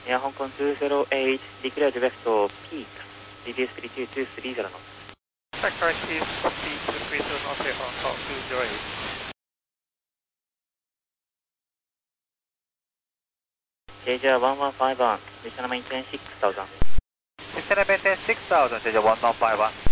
Air Hong Kong 208, declare direct to peak, reduce 3230 knots. Correct is peak, 30 knots, Air Hong Kong 208. Asia 1151, descend maintain 6000. Descend maintain 6000, Asia 1151.